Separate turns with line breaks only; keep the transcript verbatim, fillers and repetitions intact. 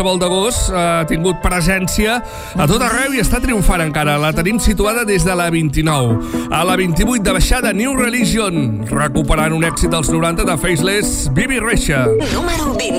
Vol d'agost ha tingut presència a tot arreu i està triomfant encara. La tenim situada des de la vint-i-nou. A la vint-i-vuit de baixada, New Religion, recuperant un èxit dels noranta de Faceless, Bibi Rexha.
Número vint.